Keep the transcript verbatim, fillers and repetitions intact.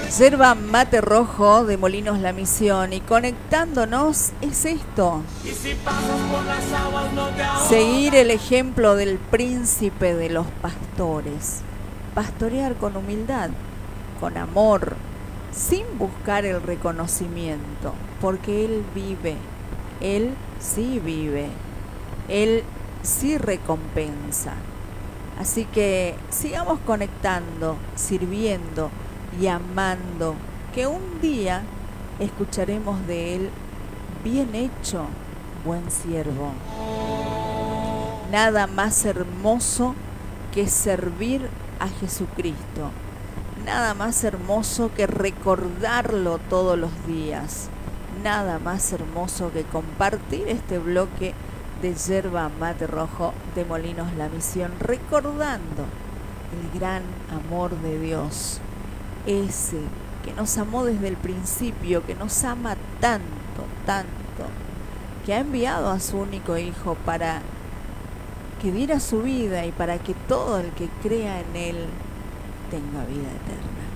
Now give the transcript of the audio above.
Yerba Mate Rojo de Molinos La Misión, y conectándonos es esto: seguir el ejemplo del príncipe de los pastores, pastorear con humildad, con amor, sin buscar el reconocimiento, porque Él vive, Él sí vive, Él sí recompensa. Así que sigamos conectando, sirviendo y amando, que un día escucharemos de Él: bien hecho, buen siervo. Nada más hermoso que servir a Jesucristo, nada más hermoso que recordarlo todos los días, nada más hermoso que compartir este bloque de Yerba Mate Rojo de Molinos La Misión, recordando el gran amor de Dios, ese que nos amó desde el principio, que nos ama tanto, tanto, que ha enviado a su único Hijo para que diera su vida y para que todo el que crea en Él tenga vida eterna.